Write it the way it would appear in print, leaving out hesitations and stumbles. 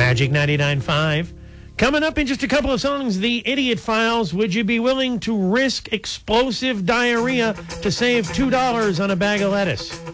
Magic 99.5. Coming up in just a couple of songs, the Idiot Files. Would you be willing to risk explosive diarrhea to save $2 on a bag of lettuce?